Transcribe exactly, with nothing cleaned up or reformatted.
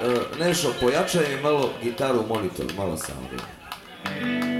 Nešo, pojačaj mi malo gitaru u monitor, malo sam.